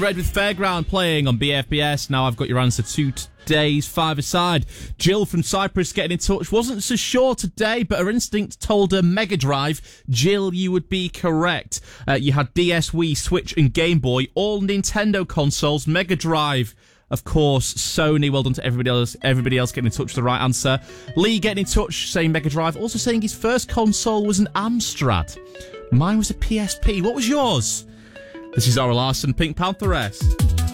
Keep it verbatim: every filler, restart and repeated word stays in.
Red with Fairground playing on B F B S. Now I've got your answer to today's five-a-side. Jill from Cyprus getting in touch. Wasn't so sure today, but her instinct told her Mega Drive. Jill, you would be correct. Uh, you had D S, Wii, Switch and Game Boy. All Nintendo consoles. Mega Drive, of course, Sony. Well done to everybody else. Everybody else getting in touch with the right answer. Lee getting in touch, saying Mega Drive. Also saying his first console was an Amstrad. Mine was a P S P. What was yours? This is Zara Larsson, Pink Pantheress.